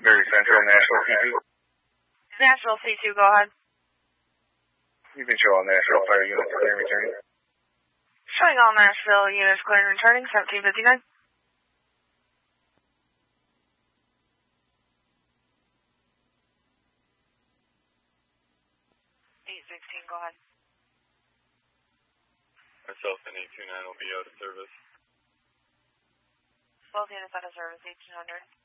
Very Central, Nashville C2. Nashville C2, go ahead. You can show all Nashville fire units clear and returning. Showing all Nashville units clear and returning, 1759. 816, go ahead. Myself and 829 will be out of service. Both units out of service, 1800.